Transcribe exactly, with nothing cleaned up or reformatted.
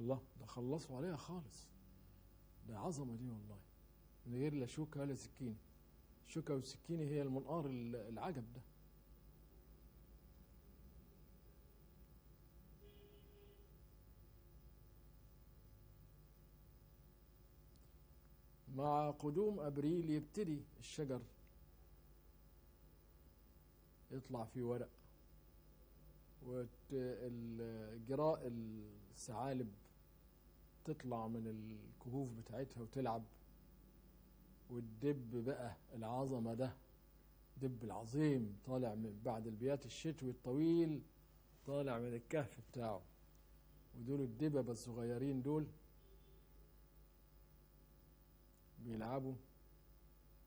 الله، ده خلصوا عليها خالص. ده عظمة دي والله، من غير لا شوكة ولا سكينة. الشوكة والسكينة هي المنقار العجب ده. مع قدوم أبريل يبتدي الشجر يطلع فيه ورق، والجراء الثعالب تطلع من الكهوف بتاعتها وتلعب، والدب بقى العظمة ده، دب العظيم طالع من بعد البيات الشتوي الطويل، طالع من الكهف بتاعه. ودول الدببة الصغيرين دول بيلعبوا